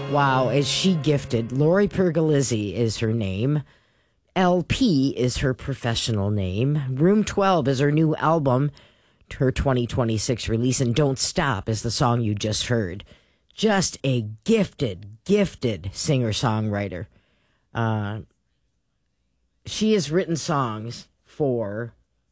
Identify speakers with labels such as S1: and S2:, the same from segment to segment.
S1: Wow, is she gifted? Lori Pergolizzi is her name. LP is her professional name. Room 12 is her new album, her 2026 release, and Don't Stop is the song you just heard. Just a gifted singer-songwriter. She has written songs for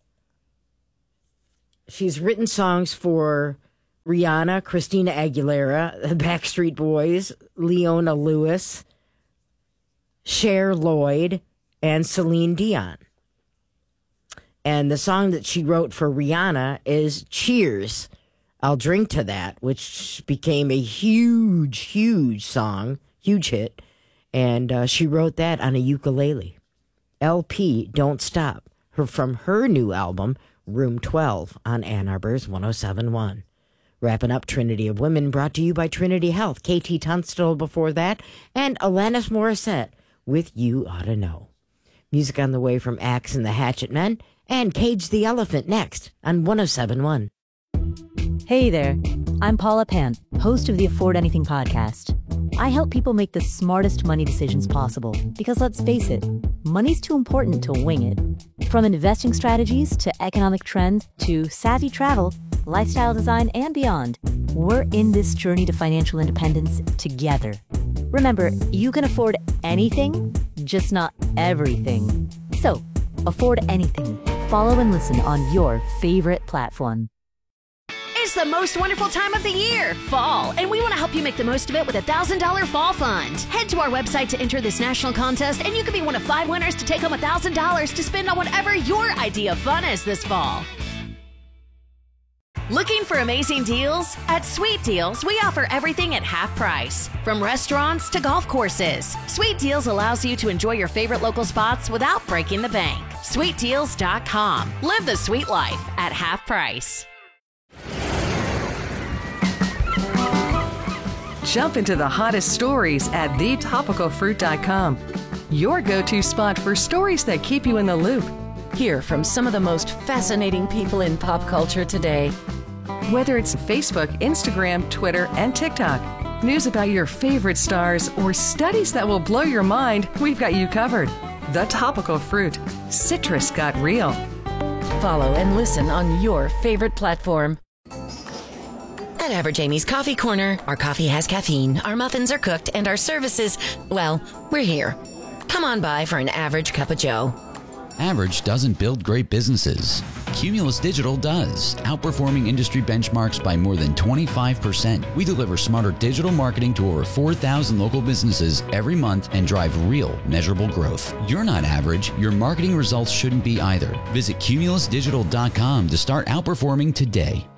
S1: Rihanna, Christina Aguilera, the Backstreet Boys, Leona Lewis, Cher Lloyd, and Celine Dion. And the song that she wrote for Rihanna is Cheers, I'll Drink to That, which became a huge song, huge hit. And she wrote that on a ukulele. LP, Don't Stop, from her new album, Room 12, on Ann Arbor's 107.1. Wrapping up Trinity of Women, brought to you by Trinity Health. KT Tunstall before that, and Alanis Morissette with You Oughta Know. Music on the way from Axe and the Hatchet Men, and Cage the Elephant next on 107.1.
S2: Hey there, I'm Paula Pant, host of the Afford Anything podcast. I help people make the smartest money decisions possible because, let's face it, money's too important to wing it. From investing strategies to economic trends to savvy travel, lifestyle design, and beyond, we're in this journey to financial independence together. Remember, you can afford anything, just not everything. So, afford anything. Follow and listen on your favorite platform.
S3: It's the most wonderful time of the year, fall, and we want to help you make the most of it with a $1,000 fall fund. Head to our website to enter this national contest, and you could be one of 5 winners to take home $1,000 to spend on whatever your idea of fun is this fall. Looking for amazing deals? At Sweet Deals, we offer everything at half price. From restaurants to golf courses, Sweet Deals allows you to enjoy your favorite local spots without breaking the bank. SweetDeals.com. Live the sweet life at half price.
S4: Jump into the hottest stories at thetopicalfruit.com. Your go-to spot for stories that keep you in the loop.
S5: Hear from some of the most fascinating people in pop culture today.
S4: Whether it's Facebook, Instagram, Twitter, and TikTok, news about your favorite stars, or studies that will blow your mind, we've got you covered. The Topical Fruit. Citrus got real.
S5: Follow and listen on your favorite platform.
S6: At Average Amy's Coffee Corner, our coffee has caffeine, our muffins are cooked, and our services, well, we're here. Come on by for an average cup of joe.
S7: Average doesn't build great businesses. Cumulus Digital does, outperforming industry benchmarks by more than 25%. We deliver smarter digital marketing to over 4,000 local businesses every month and drive real, measurable growth. You're not average. Your marketing results shouldn't be either. Visit cumulusdigital.com to start outperforming today.